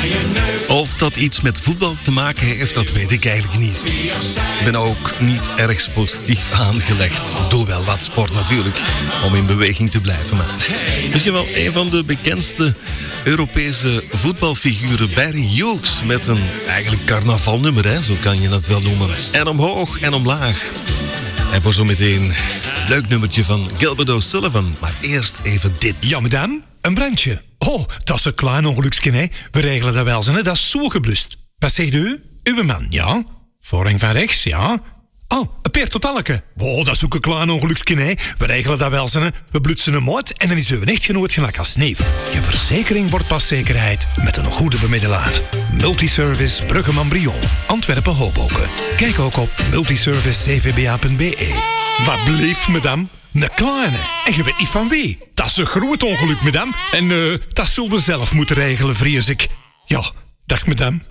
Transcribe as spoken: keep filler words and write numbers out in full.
Of dat iets met voetbal te maken heeft, dat weet ik eigenlijk niet. Ik ben ook niet erg sportief aangelegd. Ik doe wel wat sport natuurlijk, om in beweging te blijven. Maar misschien wel een van de bekendste Europese voetbalfiguren, Barry Hughes, met een eigenlijk carnavalnummer, hè? Zo kan je het wel noemen. En omhoog en omlaag. En voor zometeen een leuk nummertje van Gilbert O'Sullivan. Maar eerst even dit. Ja, madame, een brandje. Oh, dat is een klein ongeluksje, hè. We regelen dat wel, hè. Dat is zo geblust. Wat zegt u? Uw man, ja. Voorrang van rechts, ja. Oh, een peer totalke. Oh, dat is ook een klein ongeluksje, hè. We regelen dat wel, hè. We blutsen hem uit en dan is uw echtgenoot gelijk als neef. Je verzekering wordt pas zekerheid met een goede bemiddelaar. Multiservice Bruggeman-Brion, Antwerpen-Hoboken. Kijk ook op multiservice c v b a punt b e. Wat blieft, madame? Een kleine. En je weet niet van wie. Dat is een groot ongeluk, madame. En uh, dat zult je zelf moeten regelen, vrees ik. Ja, dag, madame.